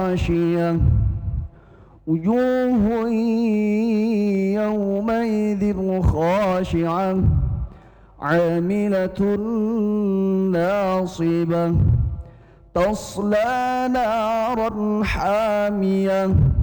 غاشية وجوه يومئذ خاشعة عاملة ناصبة تصلى نارا حامية